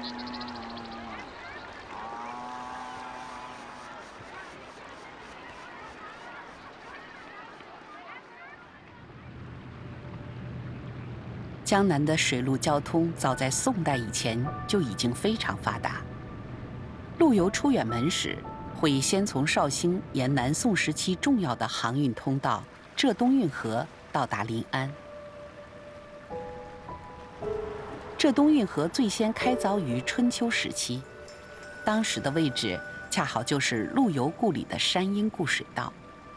江南的水陆交通早在宋代以前就已经非常发达。陆游出远门时，会先从绍兴沿南宋时期重要的航运通道浙东运河到达临安。浙东运河最先开凿于春秋时期，当时的位置恰好就是陆游故里的山阴固水道。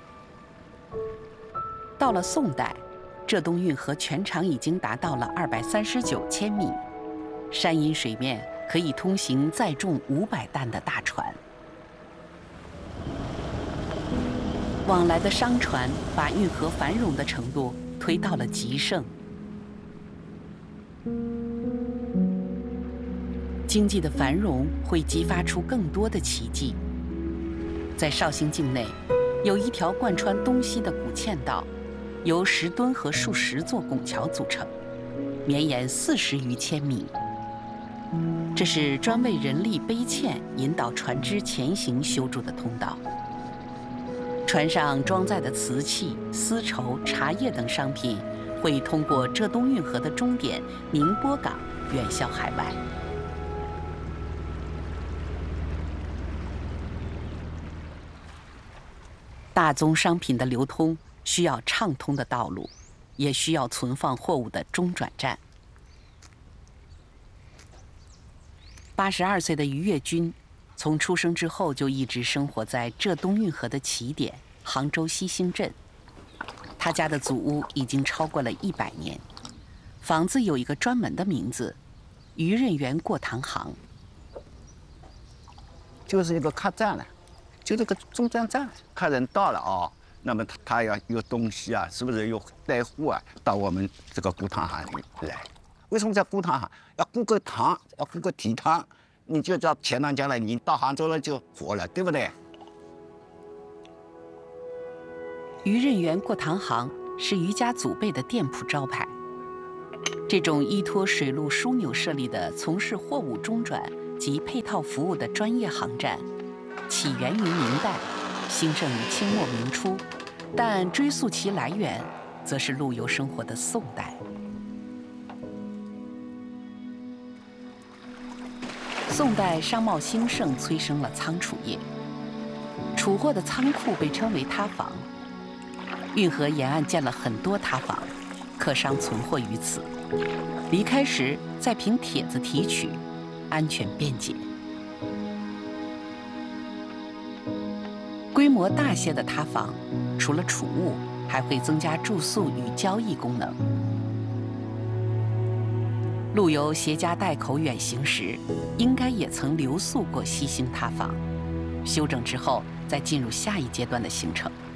到了宋代，浙东运河全长已经达到了239千米，山阴水面可以通行载重500担的大船。往来的商船把运河繁荣的程度推到了极盛。经济的繁荣会激发出更多的奇迹。在绍兴境内，有一条贯穿东西的古嵌道，由10墩和数十座拱桥组成，绵延40余千米。这是专为人力背嵌引导船只前行修筑的通道。船上装载的瓷器、丝绸、茶叶等商品，会通过浙东运河的终点宁波港远销海外。大宗商品的流通需要畅通的道路，也需要存放货物的中转站。82岁的于跃军，从出生之后就一直生活在浙东运河的起点杭州西兴镇。他家的祖屋已经超过了100年，房子有一个专门的名字——渔人园过堂行。 就是一个客栈了，就这个中转站，客人到了啊，那么他要有东西啊，是不是有带货啊，到我们这个过堂行里来？为什么叫过堂行？要过个堂，要过个体堂，你就叫钱塘江了，你到杭州了就火了，对不对？ 渔人园过堂行是于家祖辈的店铺招牌。这种依托水陆枢纽设立的从事货物中转及配套服务的专业航站，起源于明代，兴盛于清末明初，但追溯其来源，则是陆游生活的宋代。宋代商贸兴盛，催生了仓储业，储货的仓库被称为塌房。运河沿岸建了很多塌房，客商存货于此，离开时再凭帖子提取，安全便捷。规模大些的塌房，除了储物，还会增加住宿与交易功能。陆游携家带口远行时，应该也曾留宿过西兴塌房，修整之后再进入下一阶段的行程。